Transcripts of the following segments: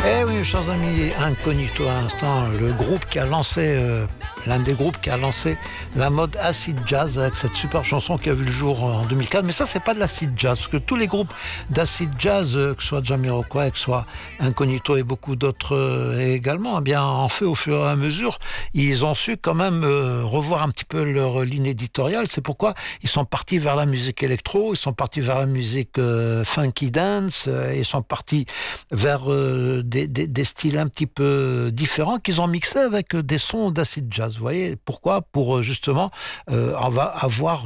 Eh oui, chers amis, Incognito à l'instant, le groupe qui a lancé, l'un des groupes qui a lancé la mode acid jazz avec cette super chanson qui a vu le jour en 2004. Mais ça, c'est pas de l'acid jazz, parce que tous les groupes d'acid jazz, que ce soit Jamiroquai, que ce soit Incognito et beaucoup d'autres également, eh bien, en fait, au fur et à mesure, ils ont su quand même revoir un petit peu leur ligne éditoriale. C'est pourquoi ils sont partis vers la musique électro, ils sont partis vers la musique funky dance, ils sont partis vers des styles un petit peu différents qu'ils ont mixés avec des sons d'acid jazz. Vous voyez pourquoi? Pour justement on va avoir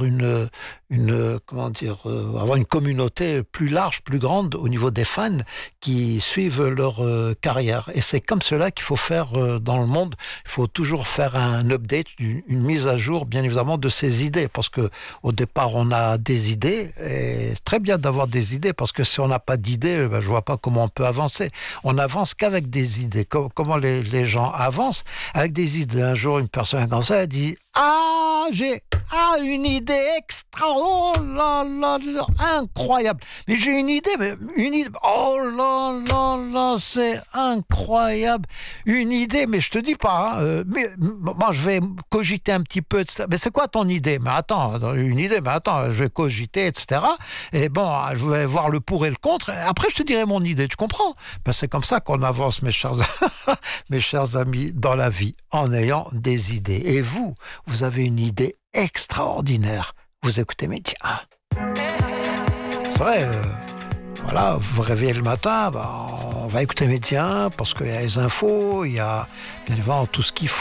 avoir une communauté plus large, plus grande au niveau des fans qui suivent leur carrière. Et c'est comme cela qu'il faut faire dans le monde. Il faut toujours faire un update, une mise à jour, bien évidemment, de ses idées. Parce que au départ, on a des idées. Et c'est très bien d'avoir des idées parce que si on n'a pas d'idées, je vois pas comment on peut avancer. On n'avance qu'avec des idées. Comment les gens avancent? Avec des idées. Un jour, une personne comme ça, elle dit « Ah, j'ai une idée extra, oh là là, incroyable. Mais j'ai une idée, oh là là là, c'est incroyable. Une idée, mais je te dis pas, mais moi je vais cogiter un petit peu, etc. Mais c'est quoi ton idée? Mais attends, une idée, mais attends, je vais cogiter, etc. Et bon, je vais voir le pour et le contre. Après, je te dirai mon idée, tu comprends? Ben, c'est comme ça qu'on avance, mes chers amis, dans la vie, en ayant des idées. Et vous avez une idée extraordinaire. Vous écoutez Média. C'est vrai, voilà, vous vous réveillez le matin, on va écouter Média parce qu'il y a les infos, il y a bien évidemment tout ce qu'il faut.